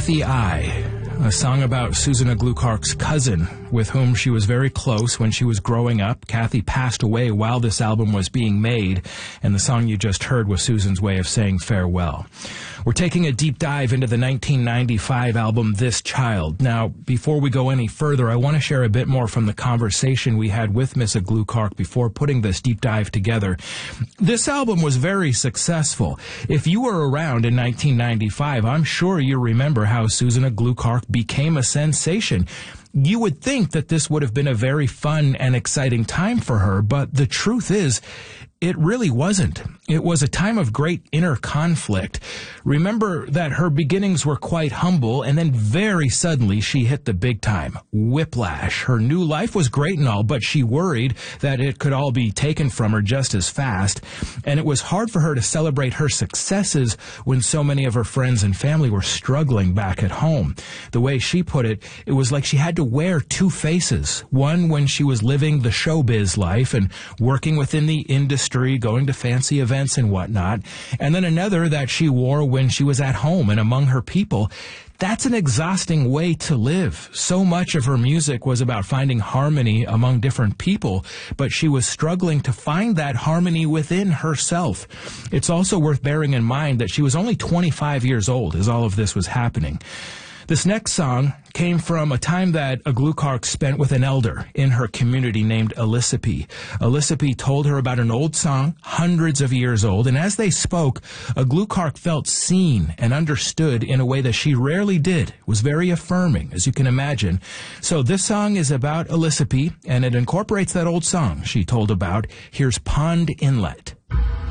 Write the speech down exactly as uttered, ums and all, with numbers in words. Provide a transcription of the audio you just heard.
Kathy I, a song about Susan Gluekark's cousin, with whom she was very close when she was growing up. Kathy passed away while this album was being made, and the song you just heard was Susan's way of saying farewell. We're taking a deep dive into the nineteen ninety-five album This Child. Now, before we go any further, I want to share a bit more from the conversation we had with Miss Gluekark before putting this deep dive together. This album was very successful. If you were around in nineteen ninety-five, I'm sure you remember how Susan Gluekark became a sensation. You would think that this would have been a very fun and exciting time for her, but the truth is, it really wasn't. It was a time of great inner conflict. Remember that her beginnings were quite humble, and then very suddenly she hit the big time. Whiplash. Her new life was great and all, but she worried that it could all be taken from her just as fast, and it was hard for her to celebrate her successes when so many of her friends and family were struggling back at home. The way she put it, it was like she had to wear two faces. One when she was living the showbiz life and working within the industry, going to fancy events and whatnot, and then another that she wore when she was at home and among her people. That's an exhausting way to live. So much of her music was about finding harmony among different people, but she was struggling to find that harmony within herself. It's also worth bearing in mind that she was only twenty-five years old as all of this was happening. This next song came from a time that Gluekark spent with an elder in her community named Elisipie. Elisipie told her about an old song, hundreds of years old, and as they spoke, Gluekark felt seen and understood in a way that she rarely did. It was very affirming, as you can imagine. So this song is about Elisipie, and it incorporates that old song she told about. Here's Pond Inlet.